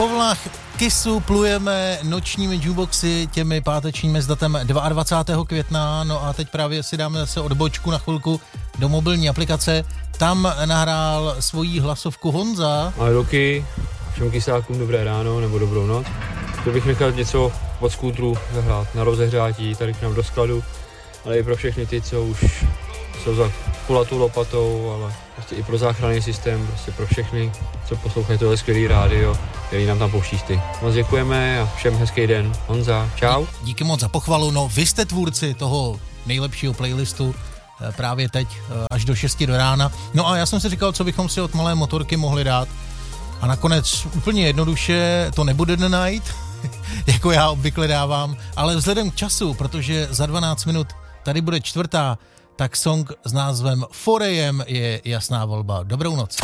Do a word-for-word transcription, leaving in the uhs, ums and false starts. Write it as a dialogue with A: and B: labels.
A: Po vlnách Kissu plujeme nočními jukeboxy těmi pátečními s datem dvacátého druhého května, no a teď právě si dáme zase odbočku na chvilku do mobilní aplikace. Tam nahrál svoji hlasovku Honza.
B: Ahoj Roky, všem kysákům dobré ráno nebo dobrou noc. Chtěl bych nechal něco od skútru zahrát na rozehřátí tady k nám do skladu, ale i pro všechny ty, co už jsou za kulatou lopatou, ale prostě i pro záchranný systém, prostě pro všechny, co poslouchají tohle skvělý rádio, který nám tam pouští ty. Moc děkujeme a všem hezký den. Honza, čau.
A: Díky moc za pochvalu, no vy jste tvůrci toho nejlepšího playlistu právě teď až do šesti do rána. No a já jsem si říkal, co bychom si od Malé motorky mohli dát. A nakonec úplně jednoduše to nebude The Night, jako já obvykle dávám, ale vzhledem k času, protože za dvanáct minut tady bude čtvrtá, tak song s názvem four a m je jasná volba. Dobrou noc.